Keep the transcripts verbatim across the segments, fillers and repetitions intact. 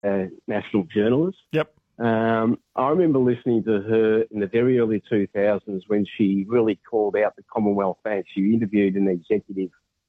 a national journalist. Yep. Um, I remember listening to her in the very early two thousands when she really called out the Commonwealth Bank. She interviewed an executive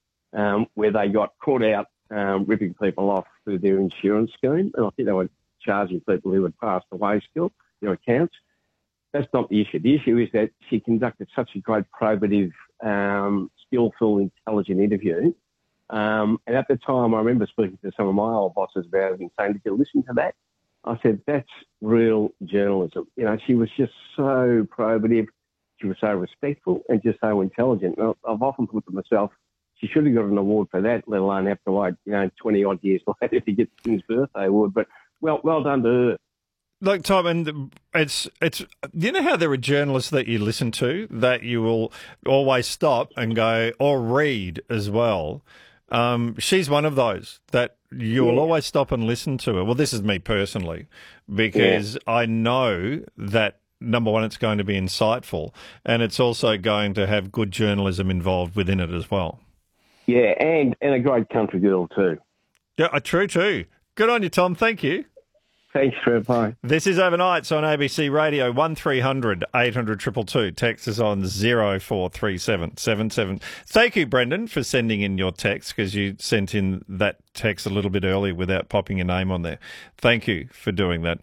um, where they got caught out um, ripping people off through their insurance scheme, and I think they were charging people who had passed away still, their accounts. That's not the issue. The issue is that she conducted such a great probative, um, skillful, intelligent interview. Um, and at the time, I remember speaking to some of my old bosses about it and saying, did you listen to that? I said, that's real journalism. You know, she was just so probative. She was so respectful and just so intelligent. And I've often thought to myself, she should have got an award for that, let alone have to wait, you know, twenty-odd years later to get the King's Birthday Award. But well well done to her. Look, Tom, and it's, it's, you know how there are journalists that you listen to that you will always stop and go, or read as well. Um, she's one of those that you will yeah. always stop and listen to her. Well, this is me personally, because yeah. I know that, number one, it's going to be insightful, and it's also going to have good journalism involved within it as well. Yeah, and, and a great country girl too. Yeah, true too. Good on you, Tom. Thank you. Thanks, Trev. Bye. This is Overnights on A B C Radio, one three hundred eight hundred two two two. Text us on zero four three seven seven seven. Thank you, Brendan, for sending in your text, because you sent in that text a little bit early without popping your name on there. Thank you for doing that.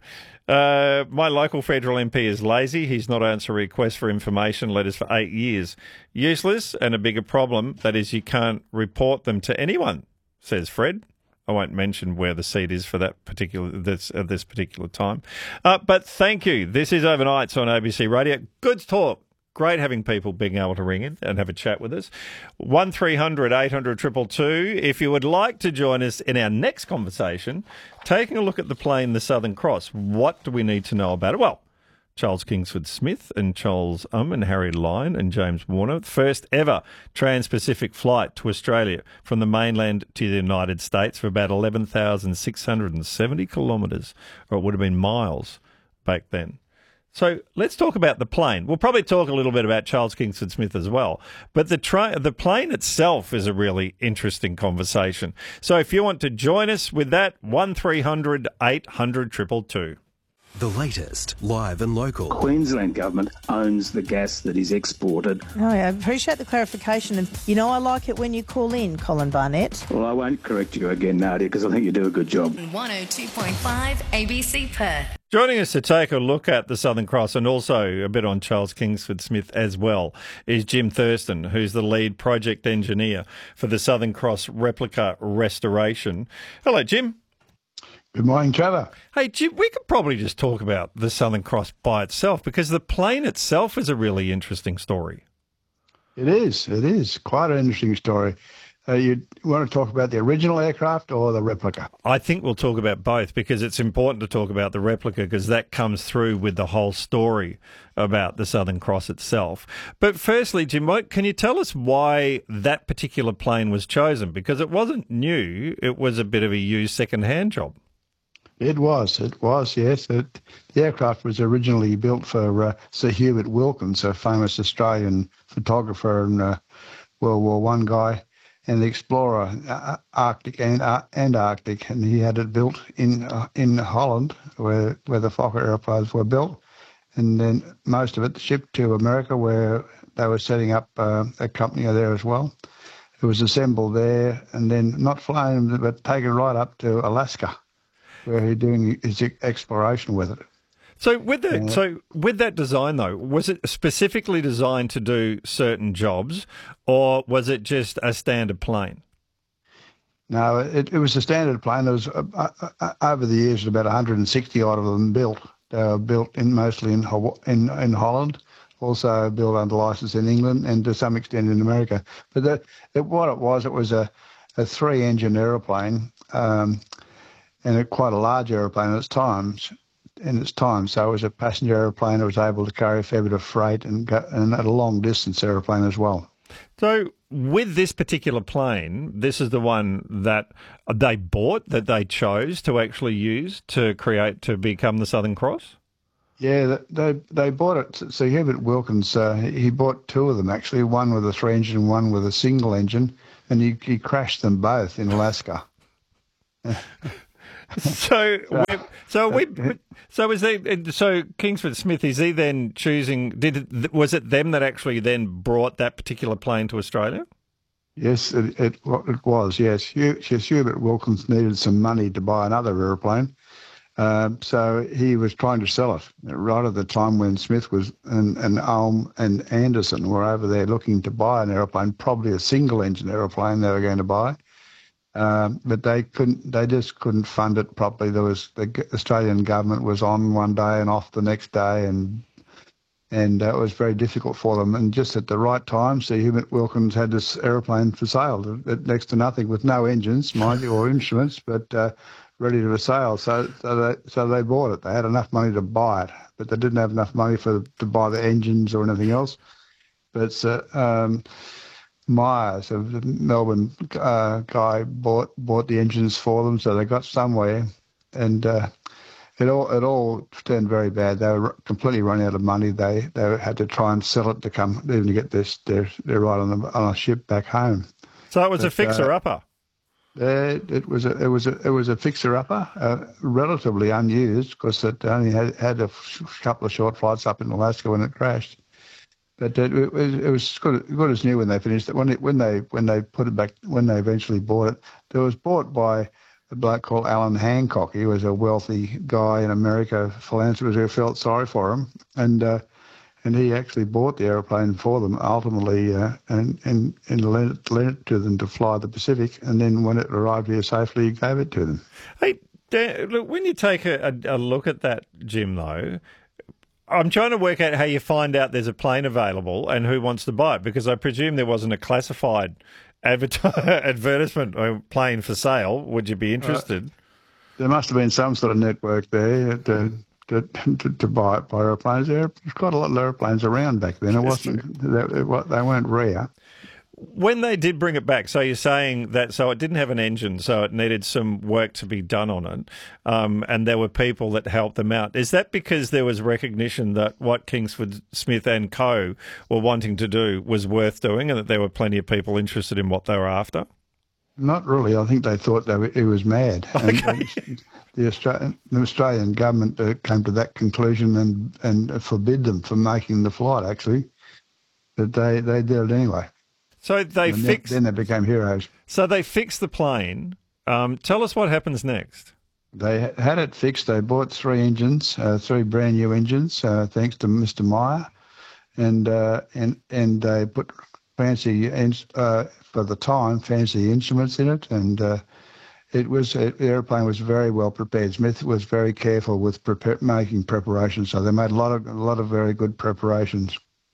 Uh, my local federal M P is lazy. He's not answered requests for information letters for eight years. Useless, and a bigger problem, that is you can't report them to anyone, says Fred. I won't mention where the seat is for that particular this at this particular time. Uh, but thank you. This is Overnights on A B C Radio. Good talk. Great having people being able to ring in and have a chat with us. one three hundred eight hundred two two two. If you would like to join us in our next conversation, taking a look at the plane, the Southern Cross, what do we need to know about it? Well, Charles Kingsford Smith and Charles Um and Harry Lyon and James Warner, first ever trans-Pacific flight to Australia from the mainland to the United States for about eleven thousand six hundred seventy kilometres, or it would have been miles back then. So let's talk about the plane. We'll probably talk a little bit about Charles Kingsford Smith as well. But the tra- the plane itself is a really interesting conversation. So if you want to join us with that, one three hundred eight hundred two two two. The latest, live and local. Queensland government owns the gas that is exported. Oh, yeah, I appreciate the clarification. And, you know, I like it when you call in, Colin Barnett. Well, I won't correct you again, Nadia, because I think you do a good job. one oh two point five A B C Perth. Joining us to take a look at the Southern Cross and also a bit on Charles Kingsford Smith as well is Jim Thurston, who's the lead project engineer for the Southern Cross replica restoration. Hello, Jim. Good morning, Trevor. Hey, Jim, we could probably just talk about the Southern Cross by itself, because the plane itself is a really interesting story. It is. It is. Quite an interesting story. Uh, you want to talk about the original aircraft or the replica? I think we'll talk about both, because it's important to talk about the replica, because that comes through with the whole story about the Southern Cross itself. But firstly, Jim, can you tell us why that particular plane was chosen? Because it wasn't new. It was a bit of a used second-hand job. It was, it was, yes. It, the aircraft was originally built for uh, Sir Hubert Wilkins, a famous Australian photographer and uh, World War One guy, and the explorer, uh, Arctic and uh, Antarctic, and he had it built in uh, in Holland, where where the Fokker airplanes were built, and then most of it shipped to America, where they were setting up uh, a company there as well. It was assembled there, and then not flown, but taken right up to Alaska, where he's doing his exploration with it. So with that, yeah. so with that design though, was it specifically designed to do certain jobs, or was it just a standard plane? No, it, it was a standard plane. There was uh, uh, over the years about one hundred sixty odd of them built. They were built in mostly in in in Holland, also built under license in England, and to some extent in America. But the, it, what it was, it was a a three-engine aeroplane. Um, and a, quite a large aeroplane at its times, in its time. So it was a passenger aeroplane that was able to carry a fair bit of freight and, go, and at a long distance aeroplane as well. So with this particular plane, this is the one that they bought, that they chose to actually use to create, to become the Southern Cross? Yeah, they they bought it. So Hubert Wilkins, uh, he bought two of them actually, one with a three engine and one with a single engine, and he, he crashed them both in Alaska. So, so, we, so we, so is he? So Kingsford Smith, is he then choosing? Did was it them that actually then brought that particular plane to Australia? Yes, it, it, it was. Yes, Hubert Wilkins needed some money to buy another aeroplane, um, so he was trying to sell it right at the time when Smith was and, and Ulm and Anderson were over there looking to buy an aeroplane, probably a single-engine aeroplane they were going to buy. Um, but they couldn't. They just couldn't fund it properly. There was the Australian government was on one day and off the next day, and and uh, it was very difficult for them. And just at the right time, Sir Hubert Wilkins had this aeroplane for sale at next to nothing, with no engines, mind you, or instruments, but uh, ready to sale. So so they, so they bought it. They had enough money to buy it, but they didn't have enough money for to buy the engines or anything else. But uh, um, Myers, a Melbourne uh, guy, bought bought the engines for them, so they got somewhere, and uh, it all it all turned very bad. They were completely run out of money. They they had to try and sell it to come even to get this their their ride on the, on a ship back home. So it was but, a fixer upper. Uh, it, it was a it was a it was a fixer upper, uh, relatively unused because it only had had a couple of short flights up in Alaska when it crashed. But it, it was it was good, good as new when they finished it. When it, when they when they put it back, when they eventually bought it, it was bought by a bloke called Alan Hancock. He was a wealthy guy in America, philanthropist who felt sorry for him, and uh, and he actually bought the aeroplane for them ultimately, uh, and and and lent it, lent it to them to fly the Pacific. And then when it arrived here safely, he gave it to them. Hey, Dan, look, when you take a, a, a look at that, Jim, though, I'm trying to work out how you find out there's a plane available and who wants to buy it, because I presume there wasn't a classified adver- advertisement or plane for sale. Would you be interested? Uh, there must have been some sort of network there to to, to, to buy buy aeroplanes. There's quite a lot of aeroplanes around back then. It wasn't they, they weren't rare. When they did bring it back, so you're saying that, so it didn't have an engine, so it needed some work to be done on it, um, and there were people that helped them out. Is that because there was recognition that what Kingsford Smith and Co were wanting to do was worth doing, and that there were plenty of people interested in what they were after? Not really. I think they thought they were, he was mad. Okay. And, and the Australian, the Australian government uh, came to that conclusion and, and forbid them from making the flight, actually. But they, they did it anyway. So they and fixed. Then they became heroes. So they fixed the plane. Um, tell us what happens next. They had it fixed. They bought three engines, uh, three brand new engines, uh, thanks to Mister Meyer, and uh, and and they put fancy, uh, for the time, fancy instruments in it, and uh, it was the airplane was very well prepared. Smith was very careful with prepare, making preparations, so they made a lot of a lot of very good preparations.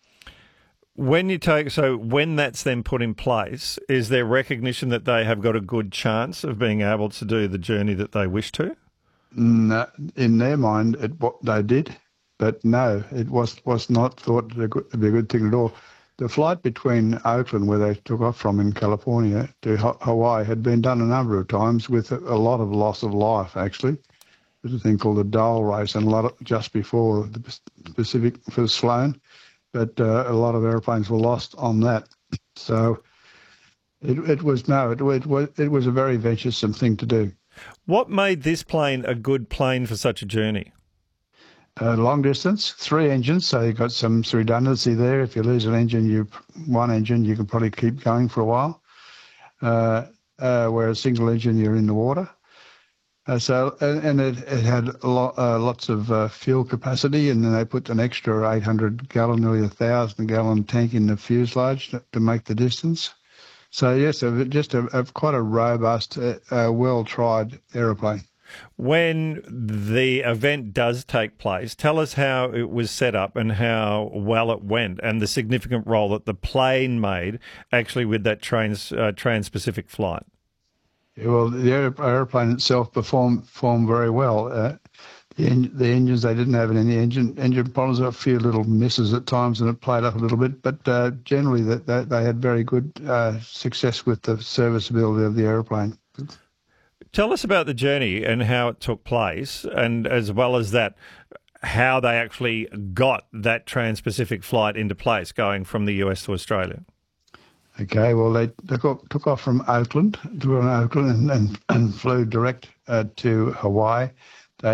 When you take, so when that's then put in place, is there recognition that they have got a good chance of being able to do the journey that they wish to? No, in their mind, it what they did, but no, it was was not thought to be a good thing at all. The flight between Oakland, where they took off from in California, to Hawaii had been done a number of times with a lot of loss of life, actually. There's a thing called the Dole race, and a lot of, just before the Pacific for Sloan. But uh, a lot of airplanes were lost on that. So it, it was, no, it, it, was, it was a very venturesome thing to do. What made this plane a good plane for such a journey? Uh, long distance, three engines, so you've got some redundancy there. If you lose an engine, you one engine, you can probably keep going for a while. Uh, uh, whereas single engine, you're in the water. Uh, so and, and it, it had a lot, uh, lots of uh, fuel capacity, and then they put an extra eight hundred gallon, nearly a one thousand gallon tank in the fuselage to, to make the distance. So yes, a, just a, a quite a robust, uh, uh, well-tried aeroplane. When the event does take place, tell us how it was set up and how well it went, and the significant role that the plane made actually with that trans uh, trans-Pacific flight. Yeah, well, the aeroplane itself performed performed very well. Uh, the, en- the engines, they didn't have any engine engine problems. A few little misses at times, and it played up a little bit. But uh, generally, that they, they had very good uh, success with the serviceability of the aeroplane. Tell us about the journey and how it took place, and as well as that, how they actually got that trans-Pacific flight into place, going from the U S to Australia. Okay, well, they took off, took off from Oakland, to Oakland and, and, and flew direct uh, to Hawaii.